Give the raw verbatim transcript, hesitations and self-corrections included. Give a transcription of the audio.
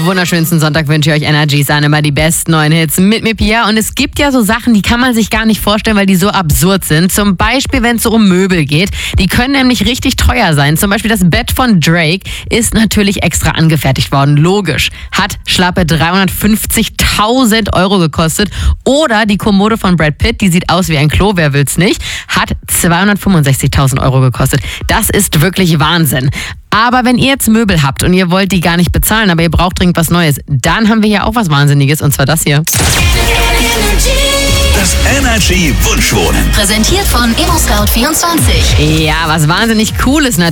wunderschönsten Sonntag wünsche ich euch Energy Sun, immer die besten neuen Hits mit mir, Pia. Und es gibt ja so Sachen, die kann man sich gar nicht vorstellen, weil die so absurd sind. Zum Beispiel, wenn es so um Möbel geht. Die können nämlich richtig teuer sein. Zum Beispiel das Bett von Drake ist natürlich extra angefertigt worden. Logisch. Hat schlappe dreihundertfünfzigtausend Euro gekostet. Oder die Kommode von Brad Pitt, die sieht aus wie ein Klo, wer will's nicht, hat zweihundertfünfundsechzigtausend Euro gekostet. Das ist wirklich Wahnsinn. Aber wenn ihr jetzt Möbel habt und ihr wollt die gar nicht bezahlen, aber ihr braucht dringend was Neues, dann haben wir hier auch was Wahnsinniges, und zwar das hier. Das Energy Wunschwohnen. Präsentiert von ImmoScout vierundzwanzig. Ja, was wahnsinnig Cooles natürlich.